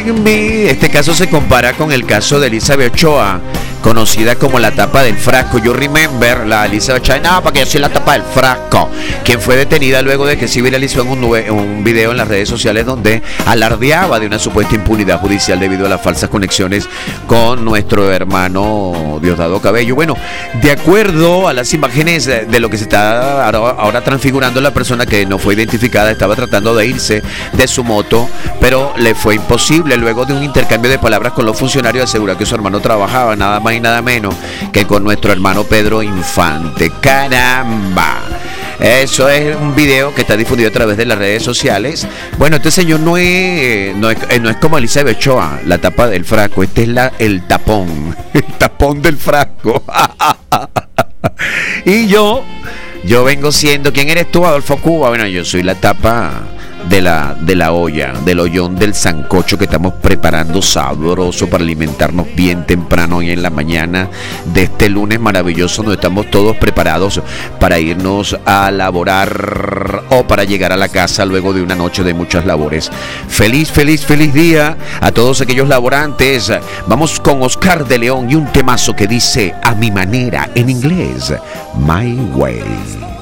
like me. Este caso se compara con el caso de Elizabeth Ochoa, conocida como la tapa del frasco. You remember, la Elizabeth Ochoa, no, porque yo soy la tapa del frasco, quien fue detenida luego de que se viralizó en un video en las redes sociales donde alardeaba de una supuesta impunidad judicial debido a las falsas conexiones con nuestro hermano Diosdado Cabello. Bueno, de acuerdo a las imágenes de lo que se está ahora transfigurando, la persona que no fue identificada estaba tratando de irse de su moto, pero le fue imposible. Luego de un intercambio de palabras con los funcionarios, aseguró que su hermano trabajaba nada más y nada menos que con nuestro hermano Pedro Infante. ¡Caramba! Eso es un video que está difundido a través de las redes sociales. Bueno, este señor no es como Elizabeth Ochoa, la tapa del frasco. Este es el tapón del frasco. Y yo vengo siendo, ¿quién eres tú, Adolfo Cuba? Bueno, yo soy la tapa de la olla, del ollón del sancocho que estamos preparando sabroso para alimentarnos bien temprano hoy en la mañana de este lunes maravilloso, donde estamos todos preparados para irnos a laborar o para llegar a la casa luego de una noche de muchas labores. Feliz día a todos aquellos laborantes. Vamos con Oscar de León y un temazo que dice A mi manera, en inglés, My Way.